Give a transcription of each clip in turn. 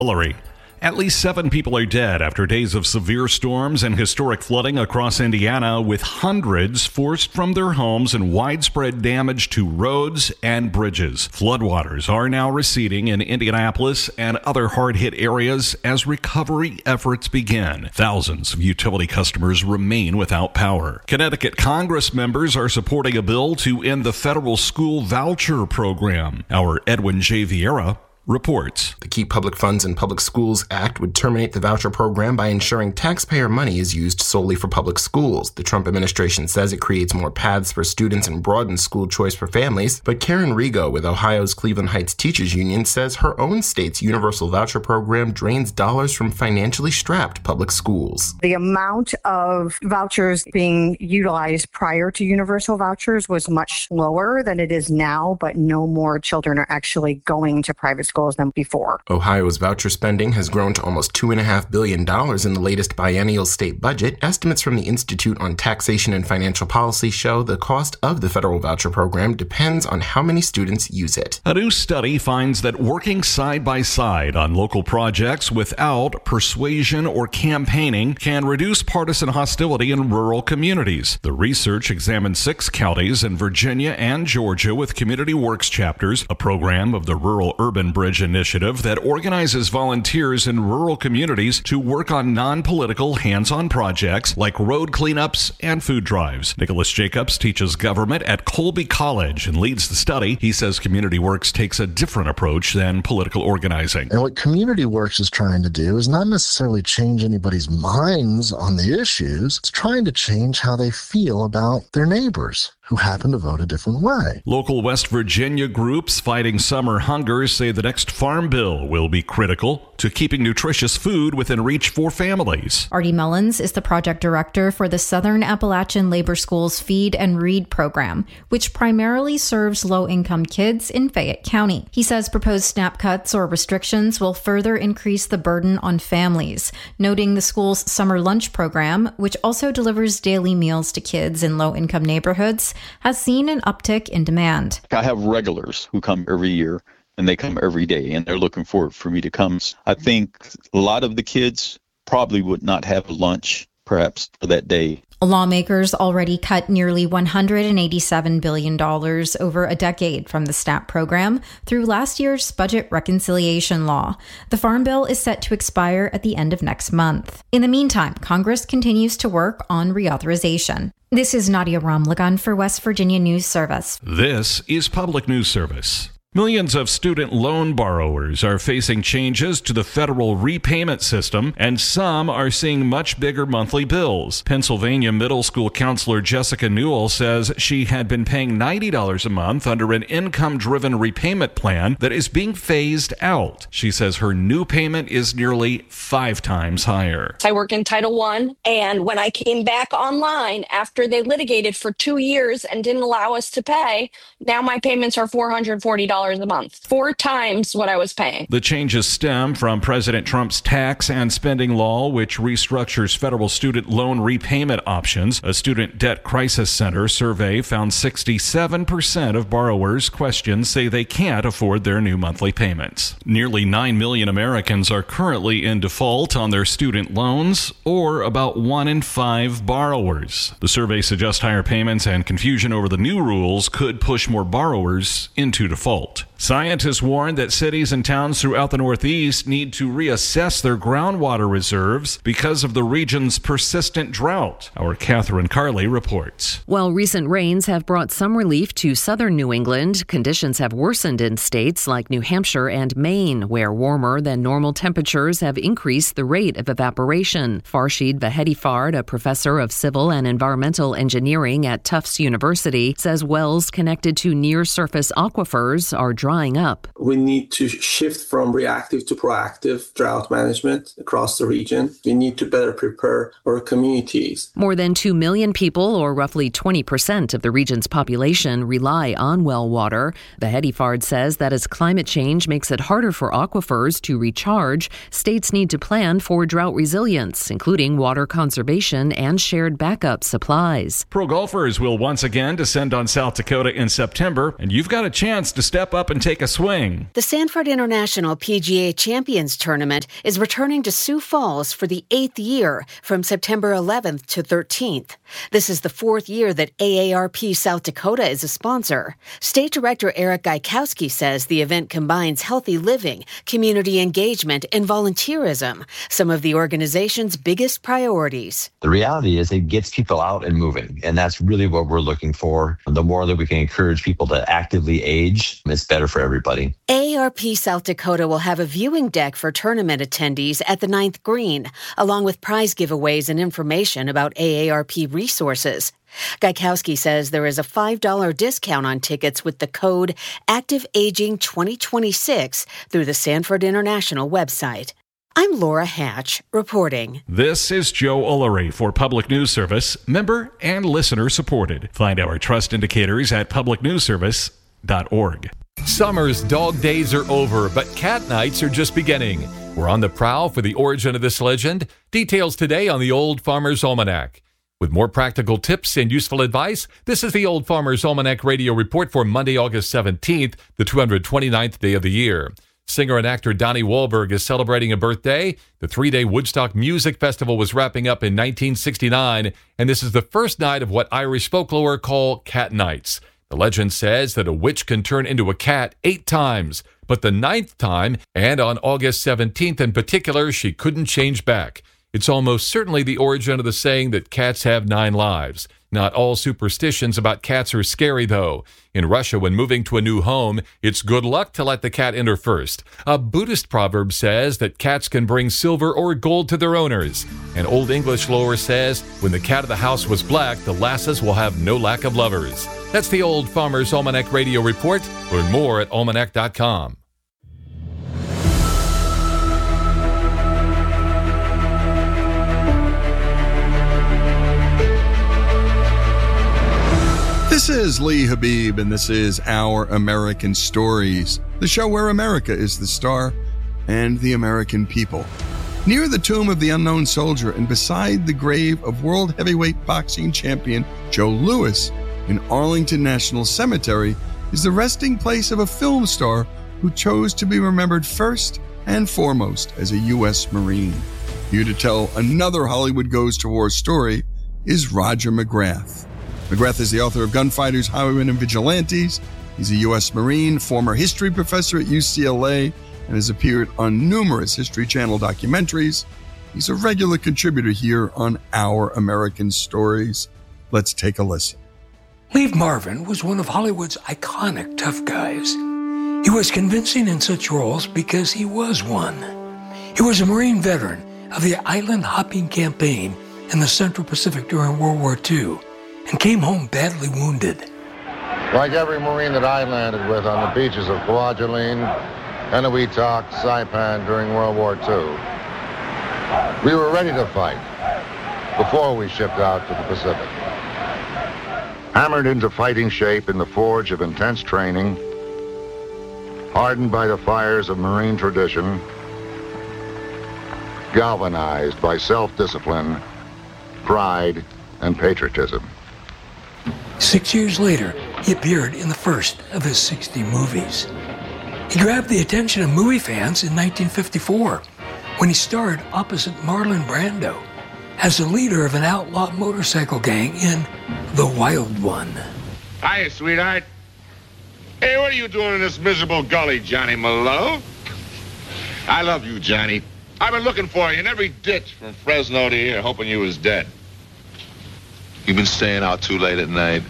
Hillary. At least 7 people are dead after days of severe storms and historic flooding across Indiana, with hundreds forced from their homes and widespread damage to roads and bridges. Floodwaters are now receding in Indianapolis and other hard-hit areas as recovery efforts begin. Thousands of utility customers remain without power. Connecticut Congress members are supporting a bill to end the federal school voucher program. Our Edwin J. Vieira reports. The Keep Public Funds in Public Schools Act would terminate the voucher program by ensuring taxpayer money is used solely for public schools. The Trump administration says it creates more paths for students and broadens school choice for families. But Karen Rigo with Ohio's Cleveland Heights Teachers Union says her own state's universal voucher program drains dollars from financially strapped public schools. The amount of vouchers being utilized prior to universal vouchers was much lower than it is now, but no more children are actually going to private schools than before. Ohio's voucher spending has grown to almost $2.5 billion in the latest biennial state budget. Estimates from the Institute on Taxation and Financial Policy show the cost of the federal voucher program depends on how many students use it. A new study finds that working side by side on local projects without persuasion or campaigning can reduce partisan hostility in rural communities. The research examined 6 counties in Virginia and Georgia with Community Works chapters, a program of the Rural Urban Bridge Initiative that organizes volunteers in rural communities to work on non-political hands-on projects like road cleanups and food drives. Nicholas Jacobs teaches government at Colby College and leads the study. He says Community Works takes a different approach than political organizing. And what Community Works is trying to do is not necessarily change anybody's minds on the issues. It's trying to change how they feel about their neighbors who happen to vote a different way. Local West Virginia groups fighting summer hunger say the next farm bill will be critical to keeping nutritious food within reach for families. Artie Mullins is the project director for the Southern Appalachian Labor School's Feed and Read program, which primarily serves low-income kids in Fayette County. He says proposed SNAP cuts or restrictions will further increase the burden on families, noting the school's summer lunch program, which also delivers daily meals to kids in low-income neighborhoods, has seen an uptick in demand. I have regulars who come every year, and they come every day, and they're looking forward for me to come. I think a lot of the kids probably would not have lunch, perhaps, for that day. Lawmakers already cut nearly $187 billion over a decade from the SNAP program through last year's budget reconciliation law. The Farm Bill is set to expire at the end of next month. In the meantime, Congress continues to work on reauthorization. This is Nadia Ramlagan for West Virginia News Service. This is Public News Service. Millions of student loan borrowers are facing changes to the federal repayment system, and some are seeing much bigger monthly bills. Pennsylvania middle school counselor Jessica Newell says she had been paying $90 a month under an income-driven repayment plan that is being phased out. She says her new payment is nearly 5 times higher. I work in Title I, and when I came back online after they litigated for 2 years and didn't allow us to pay, now my payments are $440 a month, 4 times what I was paying. The changes stem from President Trump's tax and spending law, which restructures federal student loan repayment options. A student debt crisis center survey found 67% of borrowers questioned say they can't afford their new monthly payments. Nearly 9 million Americans are currently in default on their student loans, or about 1 in 5 borrowers. The survey suggests higher payments and confusion over the new rules could push more borrowers into default. Scientists warn that cities and towns throughout the Northeast need to reassess their groundwater reserves because of the region's persistent drought. Our Catherine Carley reports. While recent rains have brought some relief to southern New England, conditions have worsened in states like New Hampshire and Maine, where warmer than normal temperatures have increased the rate of evaporation. Farshid Vahedi-Fard, a professor of civil and environmental engineering at Tufts University, says wells connected to near-surface aquifers are drying up. We need to shift from reactive to proactive drought management across the region. We need to better prepare our communities. More than 2 million people, or roughly 20% of the region's population, rely on well water. Vahedi-Fard says that as climate change makes it harder for aquifers to recharge, states need to plan for drought resilience, including water conservation and shared backup supplies. Pro golfers will once again descend on South Dakota in September, and you've got a chance to step up and and take a swing. The Sanford International PGA Champions Tournament is returning to Sioux Falls for the 8th year from September 11th to 13th. This is the 4th year that AARP South Dakota is a sponsor. State Director Eric Gaikowski says the event combines healthy living, community engagement, and volunteerism, some of the organization's biggest priorities. The reality is it gets people out and moving, and that's really what we're looking for. The more that we can encourage people to actively age, it's better for everybody. AARP South Dakota will have a viewing deck for tournament attendees at the 9th green, along with prize giveaways and information about AARP resources. Gaikowski says there is a $5 discount on tickets with the code ActiveAging2026 through the Sanford International website. I'm Laura Hatch, reporting. This is Joe Ullery for Public News Service, member and listener supported. Find our trust indicators at publicnewsservice.org. Summer's dog days are over, but cat nights are just beginning. We're on the prowl for the origin of this legend. Details today on the Old Farmer's Almanac. With more practical tips and useful advice, this is the Old Farmer's Almanac radio report for Monday, August 17th, the 229th day of the year. Singer and actor Donnie Wahlberg is celebrating a birthday. The 3-day Woodstock Music Festival was wrapping up in 1969, and this is the first night of what Irish folklore call cat nights. The legend says that a witch can turn into a cat 8 times, but the 9th time, and on August 17th in particular, she couldn't change back. It's almost certainly the origin of the saying that cats have 9 lives. Not all superstitions about cats are scary, though. In Russia, when moving to a new home, it's good luck to let the cat enter first. A Buddhist proverb says that cats can bring silver or gold to their owners. An Old English lore says, when the cat of the house was black, the lasses will have no lack of lovers. That's the Old Farmer's Almanac radio report. Learn more at almanac.com. This is Lee Habib, and this is Our American Stories, the show where America is the star and the American people. Near the tomb of the unknown soldier and beside the grave of world heavyweight boxing champion Joe Louis in Arlington National Cemetery is the resting place of a film star who chose to be remembered first and foremost as a U.S. Marine. Here to tell another Hollywood Goes to War story is Roger McGrath. McGrath is the author of Gunfighters, Highwaymen, and Vigilantes. He's a U.S. Marine, former history professor at UCLA, and has appeared on numerous History Channel documentaries. He's a regular contributor here on Our American Stories. Let's take a listen. Lee Marvin was one of Hollywood's iconic tough guys. He was convincing in such roles because he was one. He was a Marine veteran of the island hopping campaign in the Central Pacific during World War II, and came home badly wounded. Like every Marine that I landed with on the beaches of Kwajalein, Eniwetok, Saipan during World War II, we were ready to fight before we shipped out to the Pacific. Hammered into fighting shape in the forge of intense training, hardened by the fires of Marine tradition, galvanized by self-discipline, pride, and patriotism. 6 years later, he appeared in the first of his 60 movies. He grabbed the attention of movie fans in 1954 when he starred opposite Marlon Brando as the leader of an outlaw motorcycle gang in The Wild One. Hiya, sweetheart. Hey, what are you doing in this miserable gully, Johnny Malone? I love you, Johnny. I've been looking for you in every ditch from Fresno to here, hoping you was dead. You've been staying out too late at night.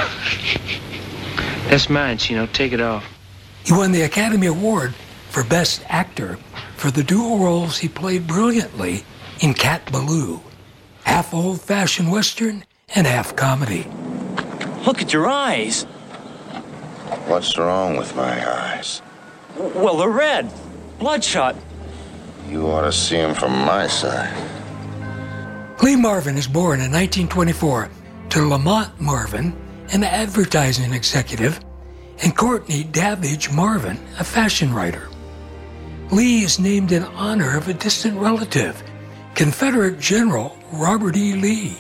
That's mine, Chino. Take it off. He won the Academy Award for Best Actor for the dual roles he played brilliantly in Cat Ballou, half old-fashioned Western and half comedy. Look at your eyes. What's wrong with my eyes? Well, they're red. Bloodshot. You ought to see them from my side. Lee Marvin is born in 1924 to Lamont Marvin, an advertising executive, and Courtney Davidge Marvin, a fashion writer. Lee is named in honor of a distant relative, Confederate General Robert E. Lee.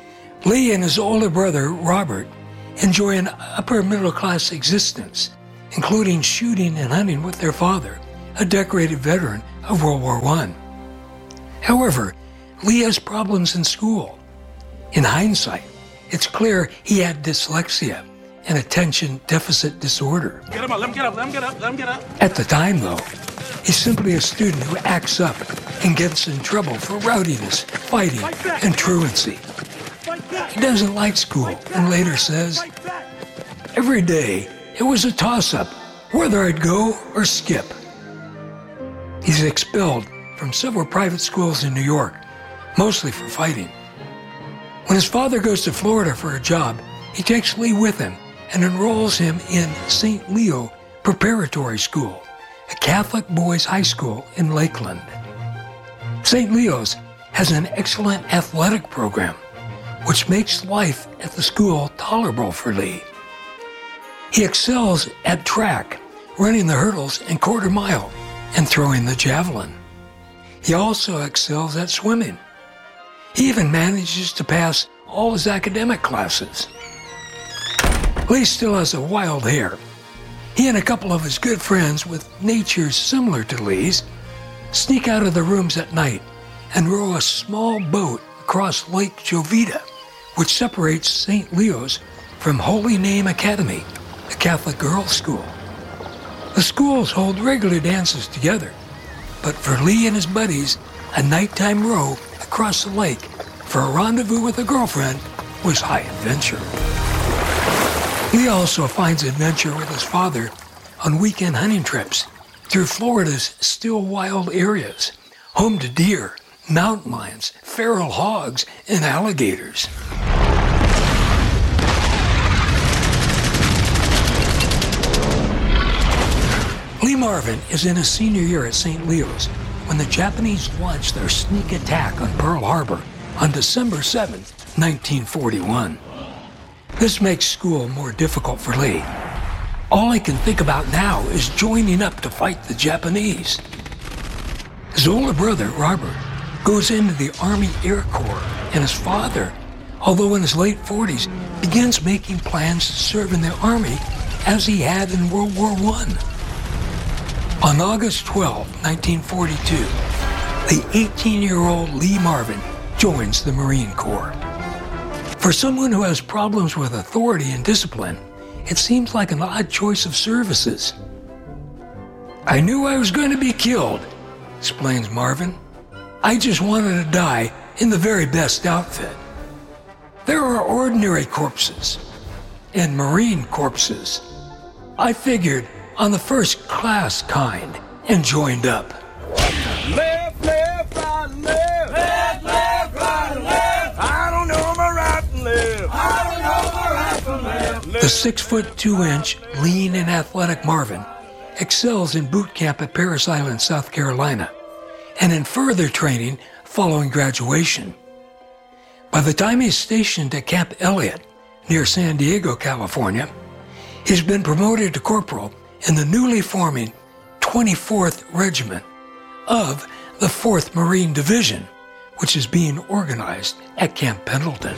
Lee and his older brother, Robert, enjoy an upper-middle-class existence including shooting and hunting with their father, a decorated veteran of World War I. However, Lee has problems in school. In hindsight, it's clear he had dyslexia, an attention deficit disorder. Get him up, let him get up, let him get up, let him get up. At the time, though, he's simply a student who acts up and gets in trouble for rowdiness, fighting, and truancy. He doesn't like school and later says, "Every day, it was a toss-up whether I'd go or skip." He's expelled from several private schools in New York, mostly for fighting. When his father goes to Florida for a job, he takes Lee with him and enrolls him in St. Leo Preparatory School, a Catholic boys' high school in Lakeland. St. Leo's has an excellent athletic program, which makes life at the school tolerable for Lee. He excels at track, running the hurdles and quarter mile, and throwing the javelin. He also excels at swimming. He even manages to pass all his academic classes. Lee still has a wild hair. He and a couple of his good friends with natures similar to Lee's sneak out of the rooms at night and row a small boat across Lake Jovita, which separates St. Leo's from Holy Name Academy, a Catholic girls' school. The schools hold regular dances together, but for Lee and his buddies, a nighttime row across the lake for a rendezvous with a girlfriend was high adventure. Lee also finds adventure with his father on weekend hunting trips through Florida's still wild areas, home to deer, mountain lions, feral hogs, and alligators. Lee Marvin is in his senior year at St. Leo's when the Japanese launched their sneak attack on Pearl Harbor on December 7, 1941. This makes school more difficult for Lee. All he can think about now is joining up to fight the Japanese. His older brother, Robert, goes into the Army Air Corps, and his father, although in his late 40s, begins making plans to serve in the Army as he had in World War I. On August 12, 1942, the 18-year-old Lee Marvin joins the Marine Corps. For someone who has problems with authority and discipline, it seems like an odd choice of services. "I knew I was going to be killed," explains Marvin. "I just wanted to die in the very best outfit. There are ordinary corpses and Marine corpses. I figured on the first class kind and joined up." Left, left, right, left. Left, left, right, left. I don't know my right and left. I don't know my right and left. The 6'2" lean and athletic Marvin excels in boot camp at Parris Island, South Carolina, and in further training following graduation. By the time he's stationed at Camp Elliott near San Diego, California, he's been promoted to corporal in the newly forming 24th Regiment of the 4th Marine Division, which is being organized at Camp Pendleton.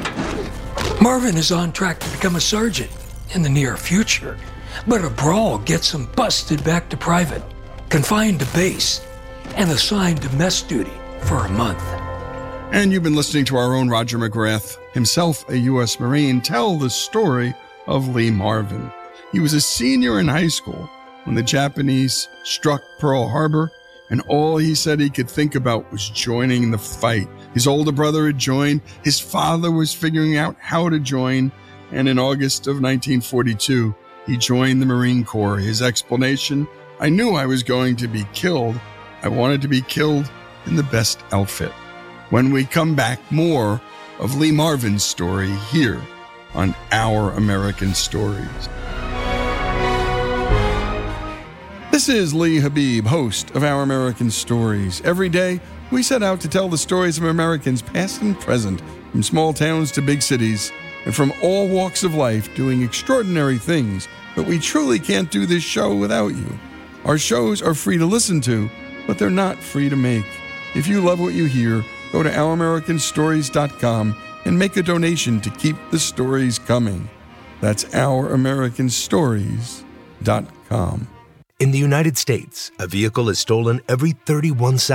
Marvin is on track to become a sergeant in the near future, but a brawl gets him busted back to private, confined to base, and assigned to mess duty for a month. And you've been listening to our own Roger McGrath, himself a U.S. Marine, tell the story of Lee Marvin. He was a senior in high school when the Japanese struck Pearl Harbor, and all he said he could think about was joining the fight. His older brother had joined, his father was figuring out how to join, and in August of 1942, he joined the Marine Corps. His explanation, "I knew I was going to be killed. I wanted to be killed in the best outfit." When we come back, more of Lee Marvin's story here on Our American Stories. This is Lee Habib, host of Our American Stories. Every day, we set out to tell the stories of Americans past and present, from small towns to big cities, and from all walks of life doing extraordinary things. But we truly can't do this show without you. Our shows are free to listen to, but they're not free to make. If you love what you hear, go to OurAmericanStories.com and make a donation to keep the stories coming. That's OurAmericanStories.com. Insurance.com. In the United States, a vehicle is stolen every 31 seconds.